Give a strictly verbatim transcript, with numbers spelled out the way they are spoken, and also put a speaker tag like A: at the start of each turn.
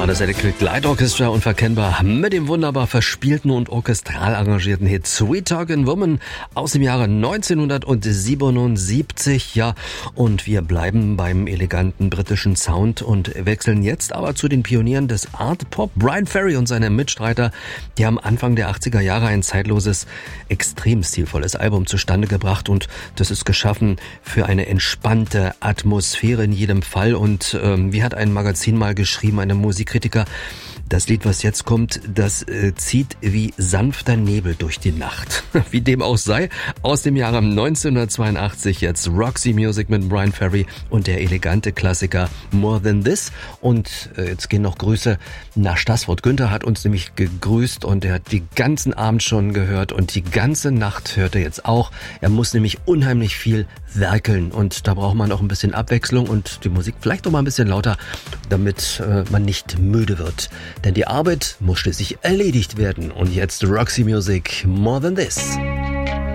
A: war das Electric Light Orchestra, unverkennbar mit dem wunderbar verspielten und orchestral arrangierten Hit Sweet Talkin' Woman aus dem Jahre neunzehnhundertsiebenundsiebzig. Ja, und wir bleiben beim eleganten britischen Sound und wechseln jetzt aber zu den Pionieren des Art Pop. Bryan Ferry und seine Mitstreiter, die haben Anfang der achtziger Jahre ein zeitloses, extrem stilvolles Album zustande gebracht, und das ist geschaffen für eine entspannte Atmosphäre in jedem Fall. Und ähm, wie hat ein Magazin mal geschrieben, eine Musikkritiker: Das Lied, was jetzt kommt, das äh, zieht wie sanfter Nebel durch die Nacht. Wie dem auch sei, aus dem Jahre neunzehnhundertzweiundachtzig jetzt Roxy Music mit Bryan Ferry und der elegante Klassiker More Than This. Und äh, jetzt gehen noch Grüße nach Stassfurt. Günther hat uns nämlich gegrüßt und er hat die ganzen Abend schon gehört und die ganze Nacht hört er jetzt auch. Er muss nämlich unheimlich viel werkeln und da braucht man auch ein bisschen Abwechslung und die Musik vielleicht auch mal ein bisschen lauter, damit äh, man nicht müde wird. Denn die Arbeit muss schließlich erledigt werden. Und jetzt Roxy Music, More Than This.